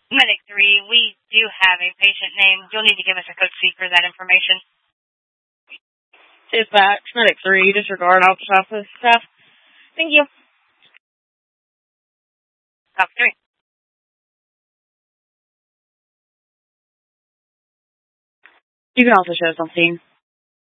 Medic 3, we do have a patient name. You'll need to give us a code C for that information. Dispatch, Medic 3, disregard office office staff. Thank you. Copy 3. You can also show us on scene.